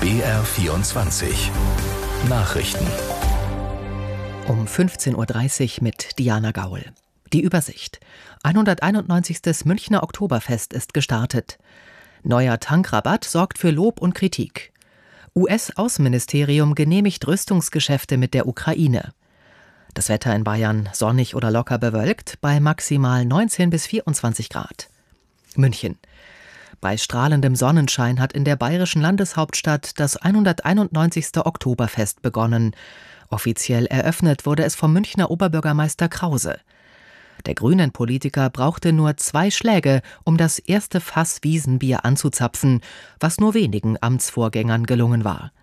BR24 Nachrichten. Um 15.30 Uhr mit Diana Gaul. Die Übersicht. 191. Münchner Oktoberfest ist gestartet. Neuer Tankrabatt sorgt für Lob und Kritik. US-Außenministerium genehmigt Rüstungsgeschäfte mit der Ukraine. Das Wetter in Bayern sonnig oder locker bewölkt bei maximal 19 bis 24 Grad. München. Bei strahlendem Sonnenschein hat in der bayerischen Landeshauptstadt das 191. Oktoberfest begonnen. Offiziell eröffnet wurde es vom Münchner Oberbürgermeister Krause. Der Grünen-Politiker brauchte nur 2 Schläge, um das erste Fass Wiesenbier anzuzapfen, was nur wenigen Amtsvorgängern gelungen war.